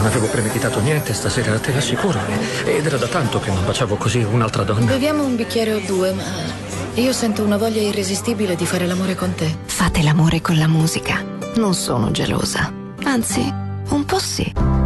non avevo premeditato niente, stasera te l'assicuro. Ed era da tanto che non baciavo così un'altra donna. Beviamo un bicchiere o due, ma io sento una voglia irresistibile di fare l'amore con te. Fate l'amore con la musica. Non sono gelosa. Anzi, un po' sì.